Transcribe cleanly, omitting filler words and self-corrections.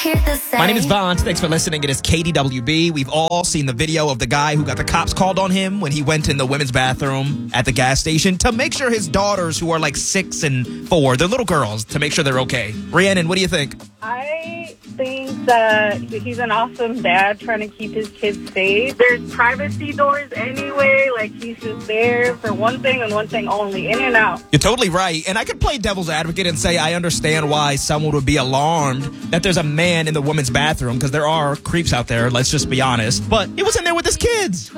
My name is Vaughn. Thanks for listening. It is KDWB. We've all seen the video of the guy who got the cops called on him when he went in the women's bathroom at the gas station to make sure his daughters, who are like 6 and 4, they're little girls, to make sure they're okay. Rhiannon, what do you think? I think that he's an awesome dad trying to keep his kids safe. There's privacy doors anyway. Like, he's just there for one thing and one thing only, in and out. You're totally right. And I could play devil's advocate and say I understand why someone would be alarmed that there's a man in the women's bathroom, because there are creeps out there, let's just be honest. But he was in there with his kids.